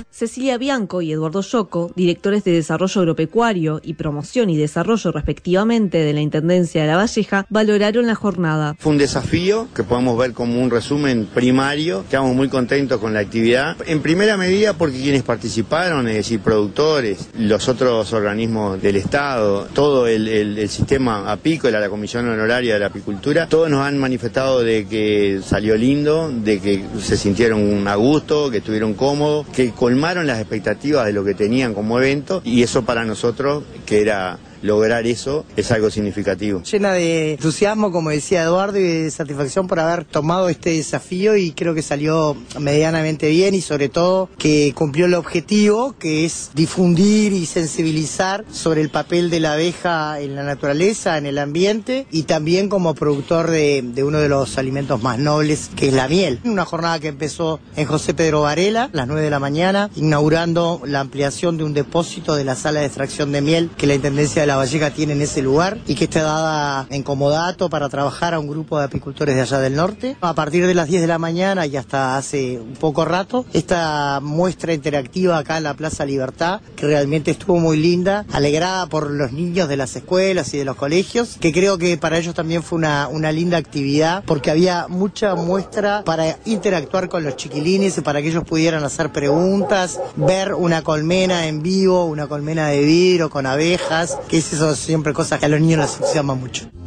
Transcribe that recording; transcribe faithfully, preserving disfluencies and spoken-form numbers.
Cecilia Bianco y Eduardo Yocco, directores de Desarrollo Agropecuario y Promoción y Desarrollo respectivamente de la Intendencia de La Valleja, valoraron la jornada. Fue un desafío que podemos ver como un resumen primario. Estamos muy contentos con la actividad. En primera medida porque quienes participaron, es decir, productores, los otros organismos del Estado, todo el, el, el sistema apícola, la Comisión Honoraria de la Apicultura, todos nos han manifestado de que salió lindo, de que se sintieron a gusto, que estuvieron cómodos, que colmaron las expectativas de lo que tenían como evento, y eso para nosotros, que era lograr eso, es algo significativo. Llena de entusiasmo, como decía Eduardo, y de satisfacción por haber tomado este desafío, y creo que salió medianamente bien, y sobre todo que cumplió el objetivo, que es difundir y sensibilizar sobre el papel de la abeja en la naturaleza, en el ambiente, y también como productor de, de uno de los alimentos más nobles, que es la miel. Una jornada que empezó en José Pedro Varela, a las nueve de la mañana, inaugurando la ampliación de un depósito de la sala de extracción de miel que la Intendencia de La Valleja tiene en ese lugar, y que está dada en comodato para trabajar a un grupo de apicultores de allá del norte. A partir de las diez de la mañana y hasta hace un poco rato, esta muestra interactiva acá en la Plaza Libertad, que realmente estuvo muy linda, alegrada por los niños de las escuelas y de los colegios, que creo que para ellos también fue una, una linda actividad, porque había mucha muestra para interactuar con los chiquilines y para que ellos pudieran hacer preguntas, ver una colmena en vivo, una colmena de vidrio con abejas, que esas son siempre cosas que a los niños les entusiasman mucho.